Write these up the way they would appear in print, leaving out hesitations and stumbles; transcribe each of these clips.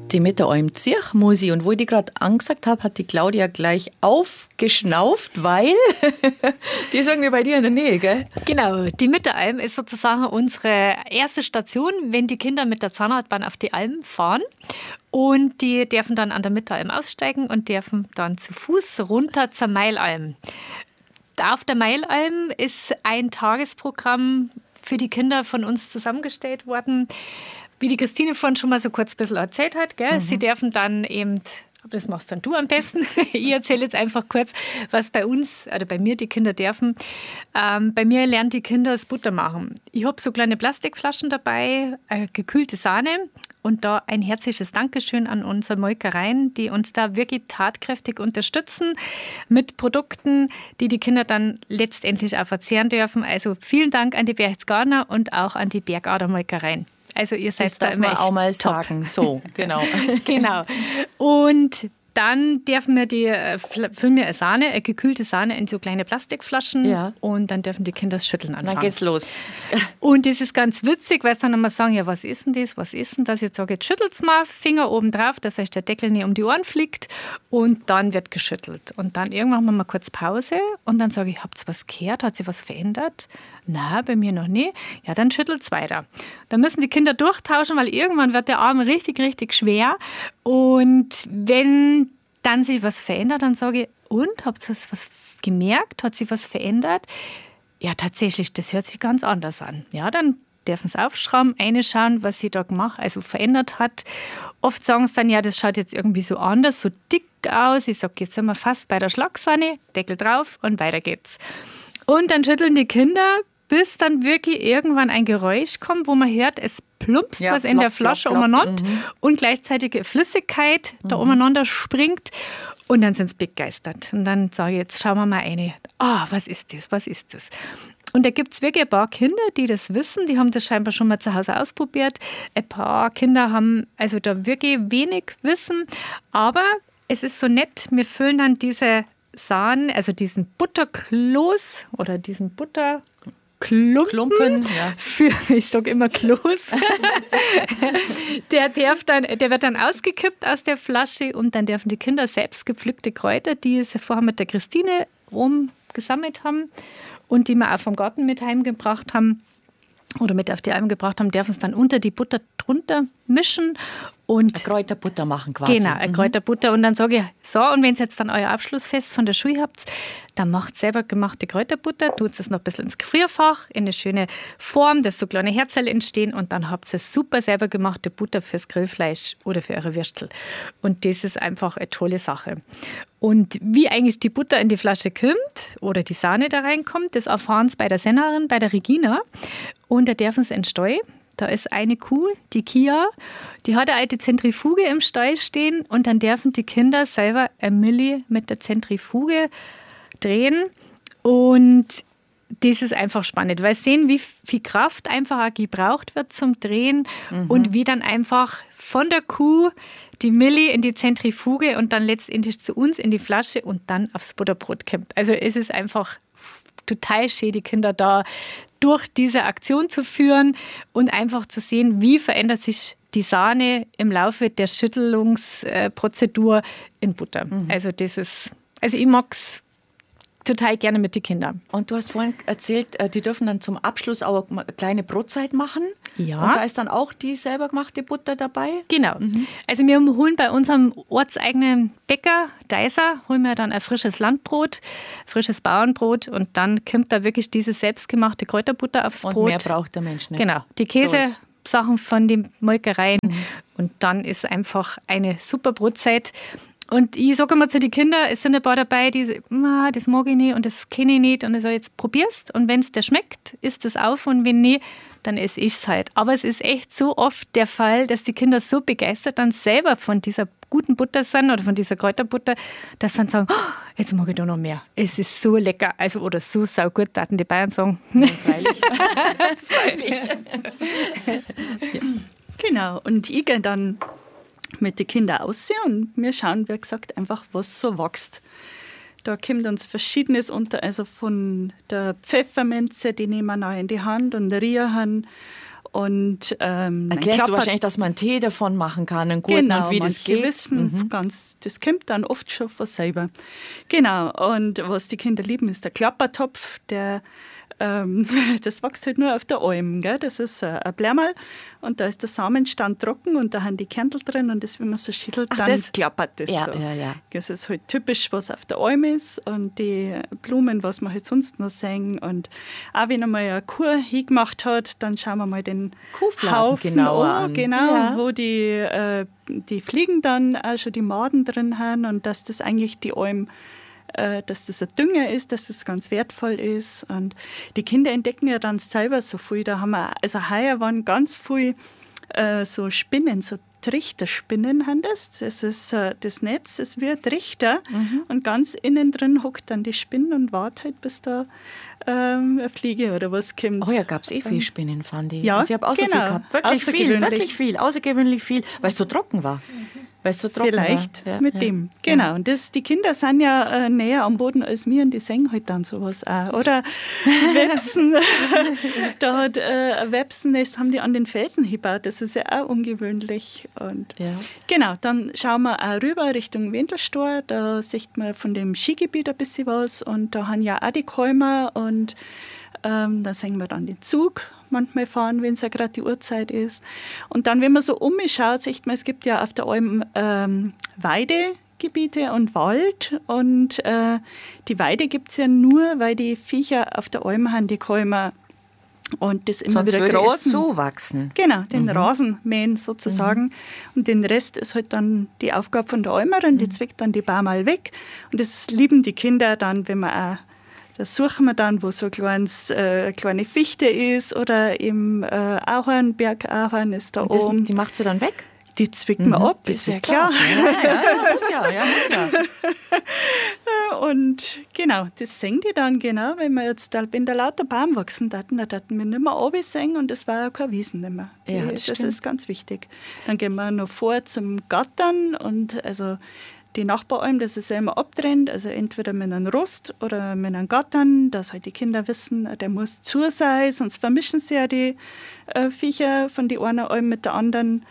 Die mit der Alm Zirchmusi. Und wo ich die gerade angesagt habe, hat die Claudia gleich aufgeschnauft, weil die ist irgendwie bei dir in der Nähe, gell? Genau, die Mitteralm ist sozusagen unsere erste Station, wenn die Kinder mit der Zahnradbahn auf die Alm fahren. Und die dürfen dann an der Mitteralm aussteigen und dürfen dann zu Fuß runter zur Meilalm. Auf der Meilalm ist ein Tagesprogramm für die Kinder von uns zusammengestellt worden, wie die Christine vorhin schon mal so kurz ein bisschen erzählt hat. Gell? Sie dürfen dann eben, aber das machst dann du am besten, ich erzähle jetzt einfach kurz, was bei uns, oder bei mir die Kinder dürfen. Bei mir lernen die Kinder das Butter machen. Ich habe so kleine Plastikflaschen dabei, gekühlte Sahne und da ein herzliches Dankeschön an unsere Molkereien, die uns da wirklich tatkräftig unterstützen mit Produkten, die die Kinder dann letztendlich auch verzehren dürfen. Also vielen Dank an die Berchtesgadener und auch an die Bergader Molkereien. Also ihr seid das da darf immer man echt auch mal top. sagen. So, genau. Genau. Und dann dürfen wir füllen wir eine gekühlte Sahne in so kleine Plastikflaschen. Ja. Und dann dürfen die Kinder das Schütteln anfangen. Dann geht's los. Und das ist ganz witzig, weil sie dann immer sagen, ja, was ist denn das, was ist denn das? Jetzt sage ich, jetzt schüttelt's mal, Finger oben drauf, dass euch der Deckel nicht um die Ohren fliegt. Und dann wird geschüttelt. Und dann irgendwann machen wir mal kurz Pause und dann sage ich, habt ihr was gehört? Hat sich was verändert? Na, bei mir noch nie. Ja, dann schüttelt's weiter. Dann müssen die Kinder durchtauschen, weil irgendwann wird der Arm richtig, richtig schwer. Und wenn dann sich was verändert, dann sage ich, und, habt ihr was gemerkt? Hat sich was verändert? Ja, tatsächlich, das hört sich ganz anders an. Ja, dann dürfen sie aufschrauben, reinschauen, was sie da gemacht, also verändert hat. Oft sagen sie dann, ja, das schaut jetzt irgendwie so anders, so dick aus. Ich sage, jetzt sind wir fast bei der Schlagsahne, Deckel drauf und weiter geht's. Und dann schütteln die Kinder, bis dann wirklich irgendwann ein Geräusch kommt, wo man hört, es plumpst was in der Flasche umeinander und gleichzeitig Flüssigkeit da umeinander springt. Und dann sind sie begeistert. Und dann sage ich, jetzt schauen wir mal rein. Was ist das, was ist das? Und da gibt es wirklich ein paar Kinder, die das wissen. Die haben das scheinbar schon mal zu Hause ausprobiert. Ein paar Kinder haben also da wirklich wenig Wissen. Aber es ist so nett, wir füllen dann diese Sahne, also diesen Butterkloß oder diesen Butterklumpen ja. ich sage immer Kloß. der wird dann ausgekippt aus der Flasche und dann dürfen die Kinder selbst gepflückte Kräuter, die sie vorher mit der Christine gesammelt haben und die wir auch vom Garten mit heimgebracht haben oder mit auf die Alm gebracht haben, dürfen es dann unter die Butter drunter mischen. Und eine Kräuterbutter machen quasi. Genau, eine Kräuterbutter. Und dann sage ich, so, und wenn ihr jetzt dann euer Abschlussfest von der Schule habt, dann macht selber gemachte Kräuterbutter, tut es noch ein bisschen ins Gefrierfach, in eine schöne Form, dass so kleine Herzchen entstehen und dann habt ihr super selber gemachte Butter fürs Grillfleisch oder für eure Würstel. Und das ist einfach eine tolle Sache. Und wie eigentlich die Butter in die Flasche kommt oder die Sahne da reinkommt, das erfahren sie bei der Sennerin, bei der Regina. Und da dürfen sie in den Stall. Da ist eine Kuh, die Kia, die hat eine alte Zentrifuge im Stall stehen und dann dürfen die Kinder selber ein Milli mit der Zentrifuge drehen und das ist einfach spannend, weil sie sehen, wie viel Kraft einfach auch gebraucht wird zum Drehen und wie dann einfach von der Kuh die Milli in die Zentrifuge und dann letztendlich zu uns in die Flasche und dann aufs Butterbrot kommt. Also es ist einfach total schön, die Kinder da durch diese Aktion zu führen und einfach zu sehen, wie verändert sich die Sahne im Laufe der Schüttelungsprozedur in Butter. Also ich mag es total gerne mit den Kindern. Und du hast vorhin erzählt, die dürfen dann zum Abschluss auch eine kleine Brotzeit machen. Ja. Und da ist dann auch die selber gemachte Butter dabei? Genau. Also wir holen bei unserem ortseigenen Bäcker, Deiser, holen wir dann ein frisches Landbrot, frisches Bauernbrot und dann kommt da wirklich diese selbstgemachte Kräuterbutter aufs Brot. Und mehr braucht der Mensch nicht. Genau. Die Käsesachen von den Molkereien und dann ist einfach eine super Brotzeit. Und ich sage immer zu den Kindern, es sind ein paar dabei, die sagen, das mag ich nicht und das kenne ich nicht. Und ich sage, jetzt probierst und wenn es dir schmeckt, isst es auf und wenn nicht, dann esse ich es halt. Aber es ist echt so oft der Fall, dass die Kinder so begeistert dann selber von dieser guten Butter sind oder von dieser Kräuterbutter, dass sie dann sagen, jetzt mag ich da noch mehr. Es ist so lecker, also oder so saugut, taten die Bayern sagen. Ja, freilich. Freilich. Ja. Genau, und ich gehe dann mit den Kindern aussehen und wir schauen, wie gesagt, einfach, was so wächst. Da kommt uns Verschiedenes unter, also von der Pfefferminze, die nehmen wir auch in die Hand und riechen. Und erklärst du wahrscheinlich, dass man einen Tee davon machen kann, einen guten, genau, und wie das geht. Wissen das kommt dann oft schon von selber. Genau, und was die Kinder lieben, ist der Klappertopf, das wächst halt nur auf der Alm, gell? Das ist ein Blärmal und da ist der Samenstand trocken und da haben die Kerntel drin und das, wenn man so schüttelt, dann klappert das ja, so. Ja. Das ist halt typisch, was auf der Alm ist und die Blumen, was man halt sonst noch sehen. Und auch wenn einmal eine Kur hingemacht hat, dann schauen wir mal den Haufen an. Genau, ja. Wo die Fliegen dann auch schon die Maden drin haben und dass das eigentlich die Alm, dass das ein Dünger ist, dass das ganz wertvoll ist. Und die Kinder entdecken ja dann selber so viel. Da haben wir, also heuer waren ganz viel so Spinnen, so Trichterspinnen haben das. Das ist das Netz, ist wie ein Trichter. Und ganz innen drin hockt dann die Spinne und wartet halt, bis da eine Fliege oder was kommt. Oh ja, gab es viele Spinnen, fand ich. Ja, also ich habe auch so viel gehabt. Wirklich viel, außergewöhnlich viel, weil es so trocken war. Vielleicht war. mit dem. Genau. Ja. Und die Kinder sind ja näher am Boden als wir und die sehen halt dann sowas auch. Oder Websen. Da hat ein Websennest haben die an den Felsen gebaut. Das ist ja auch ungewöhnlich. Und genau, dann schauen wir auch rüber Richtung Wendelstor. Da sieht man von dem Skigebiet ein bisschen was. Und da haben ja auch die Kälmer und da sehen wir dann den Zug manchmal fahren, wenn es ja gerade die Uhrzeit ist. Und dann, wenn man so umschaut, sieht man, es gibt ja auf der Alm Weidegebiete und Wald. Und die Weide gibt es ja nur, weil die Viecher auf der Alm haben, die Kälmer. Und das immer sonst wieder würde grasen. Es zuwachsen. Genau, den Rasen mähen sozusagen. Und den Rest ist halt dann die Aufgabe von der Almerin, die zwickt dann die Baumal weg. Und das lieben die Kinder dann, wenn man auch, das suchen wir dann, wo so ein kleine Fichte ist oder im Ahorn, Bergahorn ist da oben. Die macht sie dann weg? Die zwickt man ab, ist ja klar. Muss ja. Und genau, das sehen die dann genau, wenn wir jetzt wenn da lauter Baum wachsen, dann wir nicht mehr runtersehen und das war ja keine Wiesen nicht mehr. Ja, das ist ganz wichtig. Dann gehen wir noch vor zum Gattern und also die Nachbaralm, das ist ja immer abtrennt, also entweder mit einem Rost oder mit einem Gattern, dass halt die Kinder wissen, der muss zu sein, sonst vermischen sie ja die Viecher von die einen Alm mit der anderen.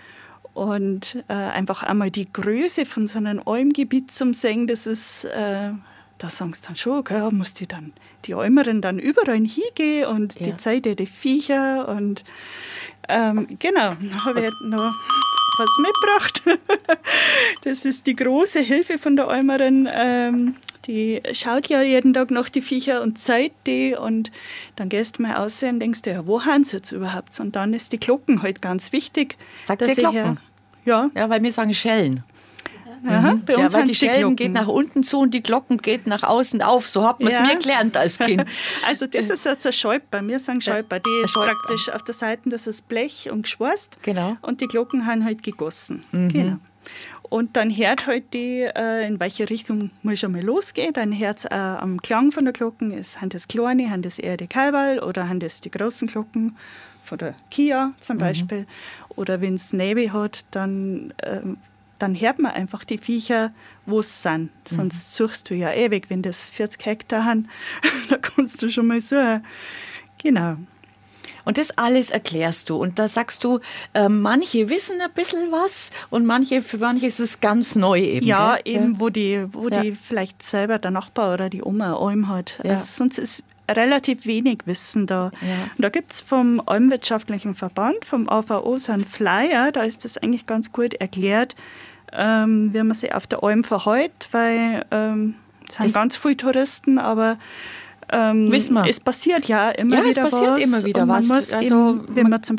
Und einfach einmal die Größe von so einem Almgebiet zum Sehen, das ist, da sagen sie dann schon, okay, muss die Almerin dann überall hingehen und die Zeit die Viecher und genau, da habe ich noch was mitgebracht. Das ist die große Hilfe von der Almerin. Die schaut ja jeden Tag nach die Viecher und zeigt die und dann gehst du mal raus und denkst dir, ja, wo haben sie jetzt überhaupt? Und dann ist die Glocken halt ganz wichtig. Sagt sie Glocken? Ja, weil wir sagen Schellen. Aha, bei uns weil die Schellen geht nach unten zu und die Glocken geht nach außen auf. So hat man es mir gelernt als Kind. Also das ist jetzt ein Schäuper. Wir sagen Schäuper. Die ist praktisch auf der Seite, das ist Blech und geschweißt. Genau. Und die Glocken haben halt gegossen. Genau. Und dann hört halt die, in welche Richtung muss schon mal losgehen. Dann hört es am Klang von der Glocken. Haben das kleine, haben das eher die Kalberl oder haben das die großen Glocken von der Kia zum Beispiel. Oder wenn es Nebel hat, dann hört man einfach die Viecher, wo es sind. Sonst suchst du ja ewig, wenn das 40 Hektar haben, da kannst du schon mal suchen. Genau. Und das alles erklärst du. Und da sagst du, manche wissen ein bisschen was und für manche ist es ganz neu eben. Ja, gell? eben, wo die vielleicht selber der Nachbar oder die Oma eine Alm hat. Ja. Also sonst ist relativ wenig Wissen da. Ja. Und da gibt es vom Almwirtschaftlichen Verband, vom AVO, so einen Flyer, da ist das eigentlich ganz gut erklärt, wie man sich auf der Alm verhält, weil es sind ganz viele Touristen, aber es passiert ja immer wieder was. Ja, es passiert immer wieder was. Also, wenn man zum